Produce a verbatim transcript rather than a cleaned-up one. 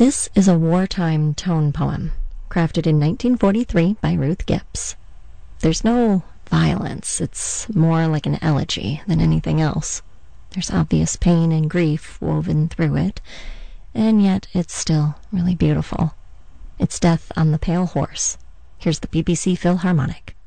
This is a wartime tone poem, crafted in nineteen forty-three by Ruth Gibbs. There's no violence, it's more like an elegy than anything else. There's obvious pain and grief woven through it, and yet it's still really beautiful. It's Death on the Pale Horse. Here's the B B C Philharmonic.